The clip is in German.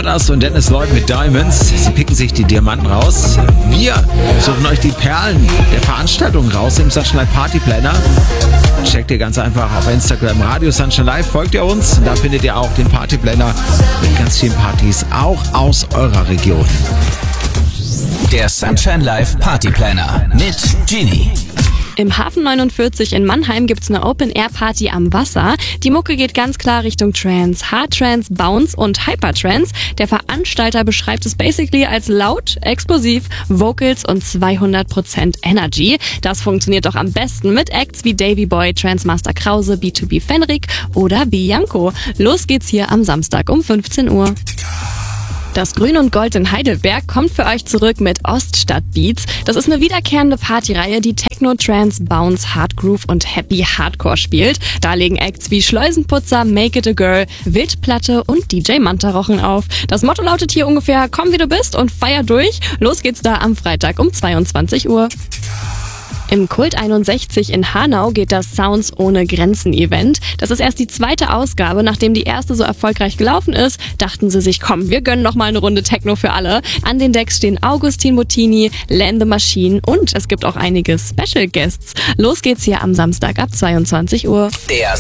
Jonas und Dennis Lloyd mit Diamonds. Sie picken sich die Diamanten raus. Wir suchen euch die Perlen der Veranstaltung raus im Sunshine Live Party Planner. Checkt ihr ganz einfach auf Instagram Radio Sunshine Live, folgt ihr uns. Da findet ihr auch den Party Planner mit ganz vielen Partys, auch aus eurer Region. Der Sunshine Live Party Planner mit Genie. Im Hafen 49 in Mannheim gibt's eine Open-Air-Party am Wasser. Die Mucke geht ganz klar Richtung Trance, Hard Trance, Bounce und Hypertrance. Der Veranstalter beschreibt es basically als laut, explosiv, Vocals und 200% Energy. Das funktioniert doch am besten mit Acts wie Davy Boy, Transmaster Krause, B2B Fenrik oder Bianco. Los geht's hier am Samstag um 15 Uhr. Das Grün und Gold in Heidelberg kommt für euch zurück mit Oststadt Beats. Das ist eine wiederkehrende Partyreihe, die Techno, Trance, Bounce, Hard Groove und Happy Hardcore spielt. Da legen Acts wie Schleusenputzer, Make It a Girl, Wildplatte und DJ Mantarochen auf. Das Motto lautet hier ungefähr: Komm wie du bist und feier durch. Los geht's da am Freitag um 22 Uhr. Im Kult 61 in Hanau geht das Sounds ohne Grenzen Event. Das ist erst die zweite Ausgabe. Nachdem die erste so erfolgreich gelaufen ist, dachten sie sich, komm, wir gönnen noch mal eine Runde Techno für alle. An den Decks stehen Augustin Bottini, Len the Machine und es gibt auch einige Special Guests. Los geht's hier am Samstag ab 22 Uhr. Der